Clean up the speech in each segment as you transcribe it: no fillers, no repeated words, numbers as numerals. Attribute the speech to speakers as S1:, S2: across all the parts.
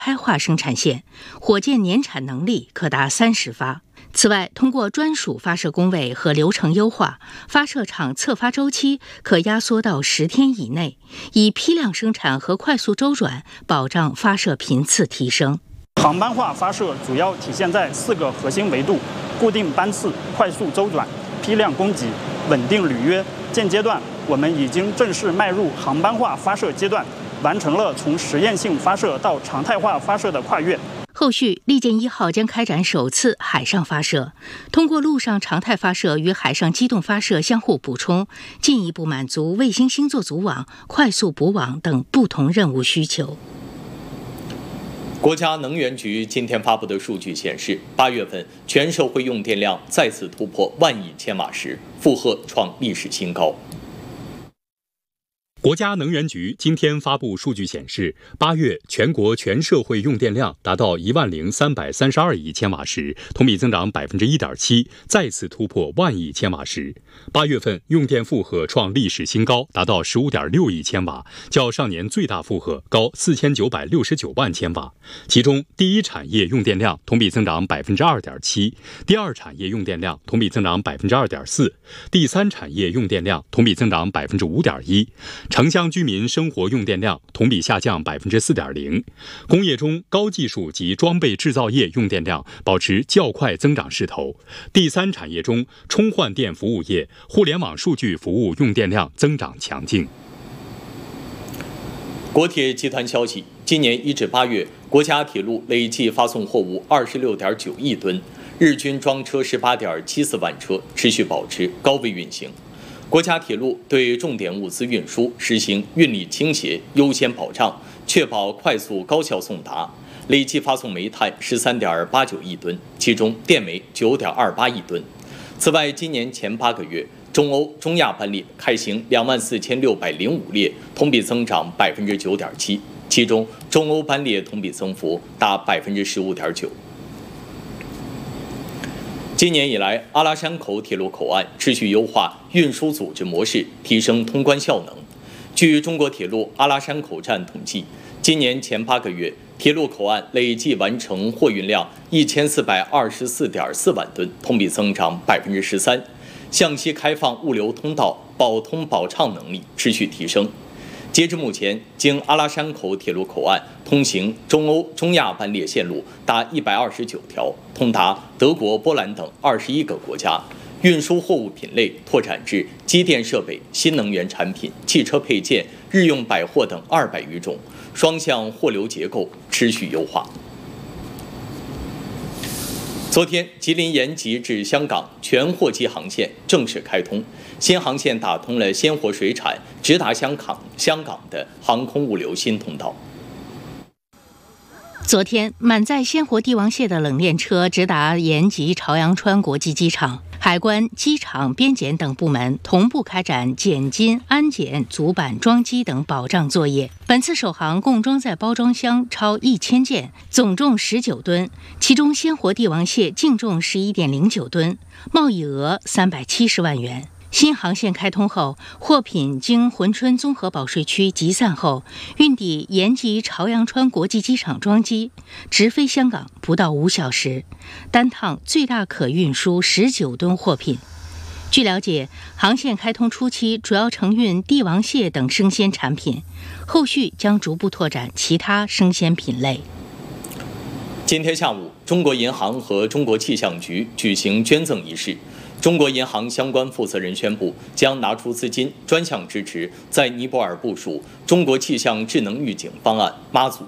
S1: 开化生产线，火箭年产能力可达30发。此外，通过专属发射工位和流程优化，发射场测发周期可压缩到10天以内，以批量生产和快速周转保障发射频次提升。
S2: 航班化发射主要体现在4个核心维度：固定班次、快速周转、批量供给、稳定履约。现阶段，我们已经正式迈入航班化发射阶段，完成了从实验性发射到常态化发射的跨越。
S1: 后续，利剑1号将开展首次海上发射，通过陆上常态发射与海上机动发射相互补充，进一步满足卫星星座组网、快速补网等不同任务需求。
S3: 国家能源局今天发布的数据显示，8月份全社会用电量再次突破1万亿千瓦时，负荷创历史新高。
S4: 国家能源局今天发布数据显示，8月全国全社会用电量达到10332亿千瓦时，同比增长1.7%，再次突破1万亿千瓦时。8月份用电负荷创历史新高，达到15.6亿千瓦，较上年最大负荷高4969万千瓦。其中，第一产业用电量同比增长2.7%，第二产业用电量同比增长2.4%，第三产业用电量同比增长5.1%。城乡居民生活用电量同比下降4.0%，工业中高技术及装备制造业用电量保持较快增长势头。第三产业中，充换电服务业、互联网数据服务用电量增长强劲。
S3: 国铁集团消息，今年1至8月，国家铁路累计发送货物26.9亿吨，日均装车18.74万车，持续保持高位运行。国家铁路对重点物资运输实行运力倾斜优先保障，确保快速高效送达。累计发送煤炭13.89亿吨，其中电煤9.28亿吨。此外，今年前8个月，中欧、中亚班列开行24605列，同比增长9.7%，其中中欧班列同比增幅达15.9%。今年以来，阿拉山口铁路口岸持续优化运输组织模式，提升通关效能。据中国铁路阿拉山口站统计，今年前8个月，铁路口岸累计完成货运量1424.4万吨，同比增长13%。向西开放物流通道，保通保畅能力持续提升。截至目前，经阿拉山口铁路口岸通行中欧、中亚班列线路达129条，通达德国、波兰等21个国家。运输货物品类拓展至机电设备、新能源产品、汽车配件、日用百货等200余种，双向货流结构持续优化。昨天，吉林延吉至香港全货机航线正式开通，新航线打通了鲜活水产直达香港的航空物流新通道。
S1: 昨天，满载鲜活帝王蟹的冷链车直达延吉朝阳川国际机场，海关、机场、边检等部门同步开展检金、安检、组板、装机等保障作业。本次首航共装载包装箱超1000件，总重19吨，其中鲜活帝王蟹净重11.09吨，贸易额370万元。新航线开通后，货品经珲春综合保税区集散后，运抵延吉朝阳川国际机场装机，直飞香港不到5小时，单趟最大可运输19吨货品。据了解，航线开通初期主要承运帝王蟹等生鲜产品，后续将逐步拓展其他生鲜品类。
S3: 今天下午，中国银行和中国气象局举行捐赠仪式。中国银行相关负责人宣布，将拿出资金专项支持在尼泊尔部署中国气象智能预警方案妈祖。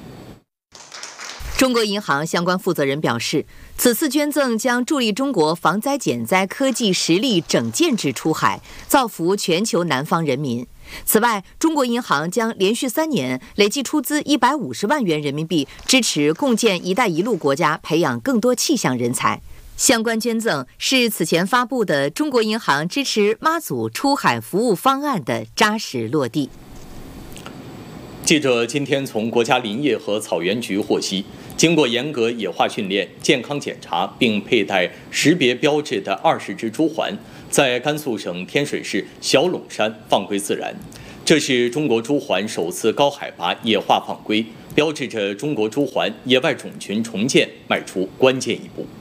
S5: 中国银行相关负责人表示，此次捐赠将助力中国防灾减灾科技实力整建制出海，造福全球南方人民。此外，中国银行将连续3年累计出资150万元人民币，支持共建“一带一路”国家培养更多气象人才。相关捐赠是此前发布的中国银行支持妈祖出海服务方案的扎实落地。
S3: 记者今天从国家林业和草原局获悉，经过严格野化训练、健康检查并佩戴识别标志的20只朱鹮，在甘肃省天水市小陇山放归自然。这是中国朱鹮首次高海拔野化放归， 标志着中国朱鹮野外种群重建迈出关键一步。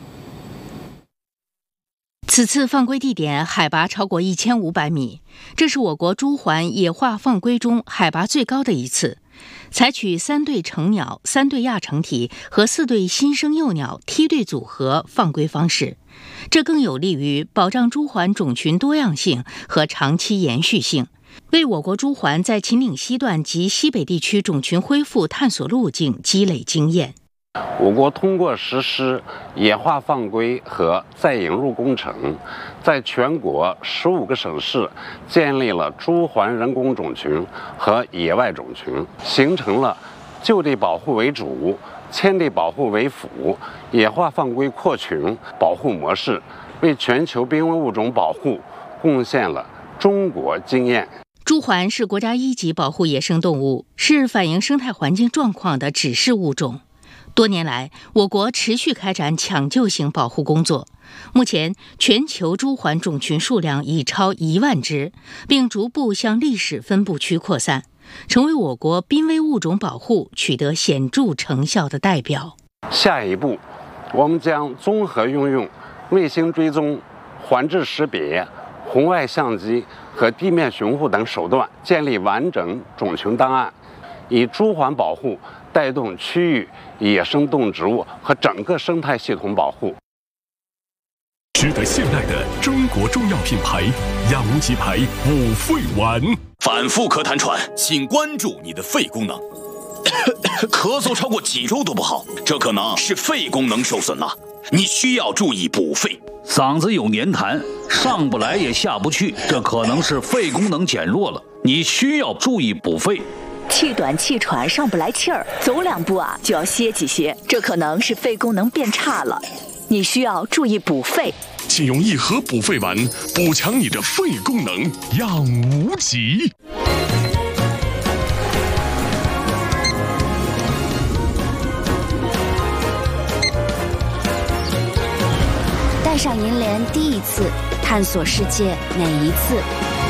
S1: 此次放归地点海拔超过1500米，这是我国朱鹮野化放归中海拔最高的一次。采取3对成鸟、3对亚成体和4对新生幼鸟梯队组合放归方式，这更有利于保障朱鹮种群多样性和长期延续性，为我国朱鹮在秦岭西段及西北地区种群恢复探索路径积累经验。
S6: 我国通过实施野化放归和再引入工程，在全国15个省市建立了朱鹮人工种群和野外种群，形成了就地保护为主、迁地保护为辅、野化放归扩群保护模式，为全球濒危物种保护贡献了中国经验。
S1: 朱鹮是国家1级保护野生动物，是反映生态环境状况的指示物种。多年来，我国持续开展抢救型保护工作。目前，全球朱鹮种群数量已超1万只，并逐步向历史分布区扩散，成为我国濒危物种保护取得显著成效的代表。
S6: 下一步，我们将综合运用卫星追踪、环志识别、红外相机和地面巡护等手段，建立完整种群档案，以朱鹮保护带动区域野生动植物和整个生态系统保护。
S7: 值得信赖的中国中药品牌养无极牌补肺丸。
S8: 反复咳痰喘，请关注你的肺功能。咳嗽超过几周都不好，这可能是肺功能受损了，你需要注意补肺。
S9: 嗓子有黏痰，上不来也下不去，这可能是肺功能减弱了，你需要注意补肺。
S10: 气短气喘，上不来气儿，走2步就要歇几歇，这可能是肺功能变差了，你需要注意补肺。
S7: 请用1盒补肺丸，补强你的肺功能，养无极。
S11: 带上银联第一次，探索世界每一次。